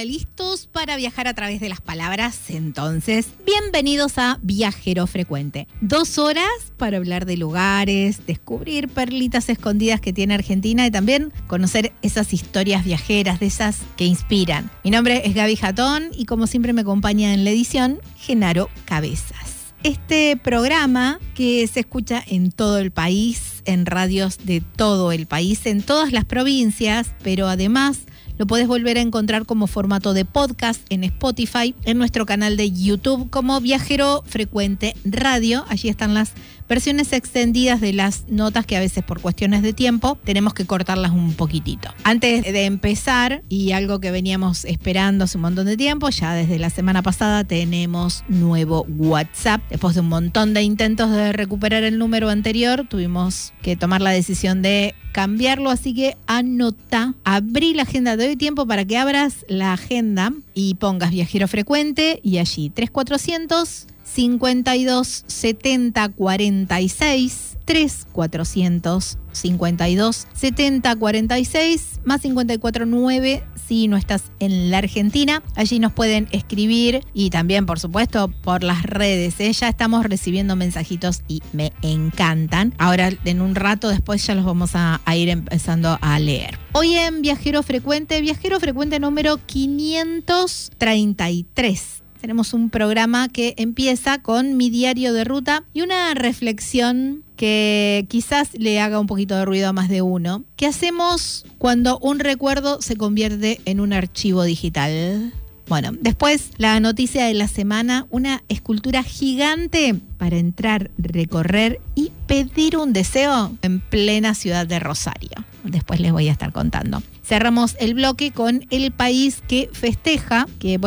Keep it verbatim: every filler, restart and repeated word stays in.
Hola, ¿listos para viajar a través de las palabras? Entonces, bienvenidos a Viajero Frecuente. Dos horas para hablar de lugares, descubrir perlitas escondidas que tiene Argentina y también conocer esas historias viajeras, de esas que inspiran. Mi nombre es Gaby Jatón y como siempre me acompaña en la edición Genaro Cabezas. Este programa que se escucha en todo el país, en radios de todo el país, en todas las provincias, pero además lo podés volver a encontrar como formato de podcast en Spotify, en nuestro canal de YouTube como Viajero Frecuente Radio. Allí están las versiones extendidas de las notas que a veces por cuestiones de tiempo tenemos que cortarlas un poquitito. Antes de empezar, y algo que veníamos esperando hace un montón de tiempo, ya desde la semana pasada tenemos nuevo WhatsApp. Después de un montón de intentos de recuperar el número anterior, tuvimos que tomar la decisión de cambiarlo, así que anota, abrí la agenda, te doy tiempo para que abras la agenda y pongas Viajero Frecuente y allí tres cuatrocientos cincuenta y dos setenta cuarenta y seis, tres cuatrocientos cincuenta y dos setenta cuarenta y seis, más cincuenta y cuatro nueve si no estás en la Argentina. Allí nos pueden escribir y también, por supuesto, por las redes, ¿eh? Ya estamos recibiendo mensajitos y me encantan. Ahora, en un rato después ya los vamos a, a ir empezando a leer. Hoy en Viajero Frecuente, Viajero Frecuente número quinientos treinta y tres. Tenemos un programa que empieza con mi diario de ruta y una reflexión que quizás le haga un poquito de ruido a más de uno. ¿Qué hacemos cuando un recuerdo se convierte en un archivo digital? Bueno, después la noticia de la semana, una escultura gigante para entrar, recorrer y pedir un deseo en plena ciudad de Rosario. Después les voy a estar contando. Cerramos el bloque con el país que festeja, que